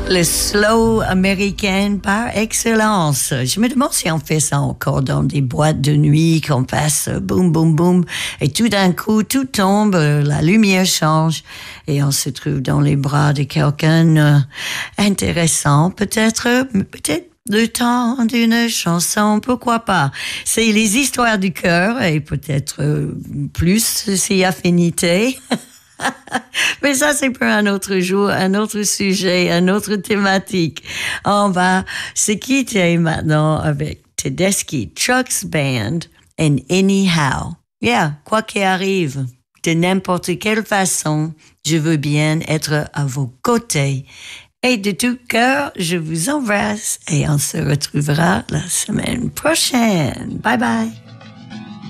Le slow américain par excellence. Je me demande si on fait ça encore dans des boîtes de nuit, qu'on passe boum, boum, boum, et tout d'un coup, tout tombe, la lumière change, et on se trouve dans les bras de quelqu'un intéressant, peut-être le temps d'une chanson, pourquoi pas. C'est les histoires du cœur, et peut-être plus si affinité. Mais ça, c'est pour un autre jour, un autre sujet, une autre thématique. On va se quitter maintenant avec Tedeschi Trucks Band and Anyhow. Yeah, quoi qu'il arrive, de n'importe quelle façon, je veux bien être à vos côtés. Et de tout cœur, je vous embrasse et on se retrouvera la semaine prochaine. Bye bye.